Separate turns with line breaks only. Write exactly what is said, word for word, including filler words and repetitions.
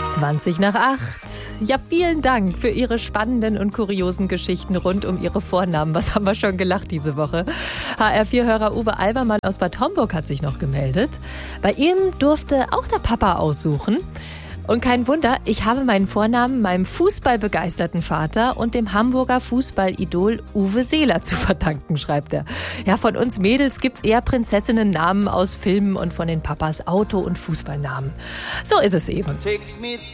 zwanzig nach acht. Ja, vielen Dank für Ihre spannenden und kuriosen Geschichten rund um Ihre Vornamen. Was haben wir schon gelacht diese Woche? H R vier Hörer Uwe Albermann aus Bad Homburg hat sich noch gemeldet. Bei ihm durfte auch der Papa aussuchen. Und kein Wunder, ich habe meinen Vornamen meinem fußballbegeisterten Vater und dem Hamburger Fußballidol Uwe Seeler zu verdanken, schreibt er. Ja, von uns Mädels gibt's eher Prinzessinnen-Namen aus Filmen und von den Papas Auto- und Fußballnamen. So ist es eben.